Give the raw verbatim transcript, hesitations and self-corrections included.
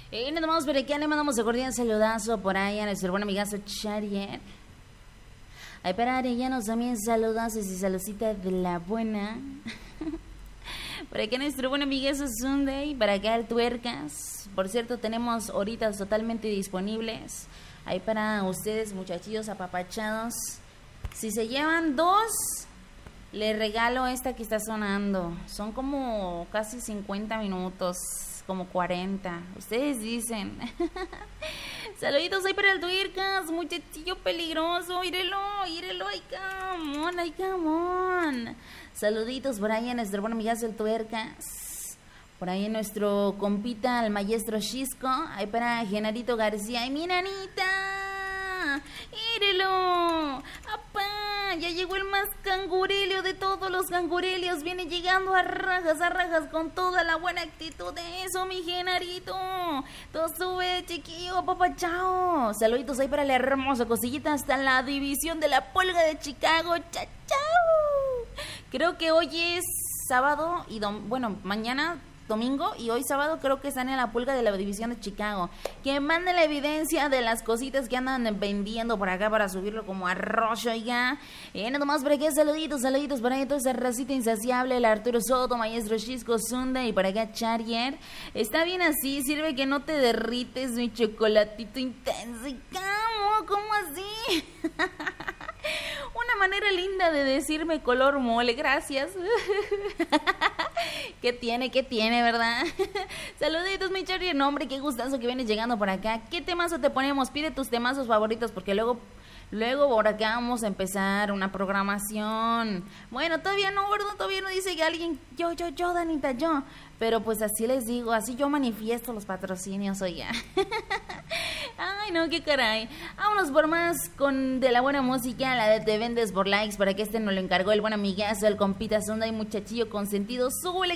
Y nada más por acá le mandamos un cordial saludazo por ahí a nuestro buen amigazo Charier. Ay, para Arellanos también saludazos y saludcita de la buena. Por acá nuestro buen amigazo Sunday, para acá el Tuercas. Por cierto, tenemos horitas totalmente disponibles. Ahí para ustedes, muchachillos apapachados. Si se llevan dos, les regalo esta que está sonando. Son como casi cincuenta minutos, como cuarenta. Ustedes dicen. Saluditos ahí para el Tuercas, muchachillo peligroso. Írelo, írelo, ay, come on, ay, come on. Saluditos por ahí a nuestro buen amigazo el Tuercas. Por ahí nuestro compita, el maestro Chisco. Ahí para Genarito García. ¡Ay, mi nanita! ¡Írelo! ¡Apá! Ya llegó el más cangurelio de todos los cangurelios. Viene llegando a rajas, a rajas con toda la buena actitud de eso, mi Genarito. Todo sube, chiquillo, papá, chao. Saluditos ahí para la hermosa cosillita hasta la división de la Pulga de Chicago. ¡Chao, chao! Creo que hoy es sábado y, dom- bueno, mañana domingo y hoy sábado creo que están en la Pulga de la división de Chicago. Que manden la evidencia de las cositas que andan vendiendo por acá para subirlo como arroz, ya. Eh, nada más por aquí, saluditos, saluditos para ahí toda esa racita insaciable, el Arturo Soto, maestro Chisco Zunda y para acá Charier. Está bien así, sirve que no te derrites mi chocolatito intenso. ¿Cómo? ¿Cómo así? Una manera linda de decirme color mole, gracias. ¿Qué tiene? ¿Qué tiene, verdad? Saluditos, mi Charlie, no, hombre, qué gustazo que vienes llegando por acá. ¿Qué temazo te ponemos? Pide tus temazos favoritos porque luego... Luego por acá vamos a empezar una programación. Bueno, todavía no, ¿verdad? Todavía no dice que alguien, yo, yo, yo, Danita, yo. Pero pues así les digo, así yo manifiesto los patrocinios, oiga. Ay, no, qué caray. Vámonos por más con de la buena música, la de Te Vendes por Likes, para que este nos lo encargó el buen amigazo, el compita Sonda y muchachillo consentido. Súbele